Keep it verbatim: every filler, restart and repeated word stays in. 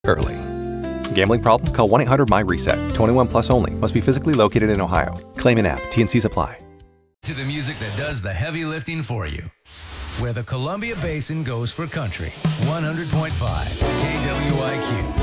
early. Gambling problem? Call one eight hundred M Y reset. twenty-one plus only. Must be physically located in Ohio. Claim in app. T N Cs apply. To the music that does the heavy lifting for you. Where the Columbia Basin goes for country. one hundred point five K W I Q.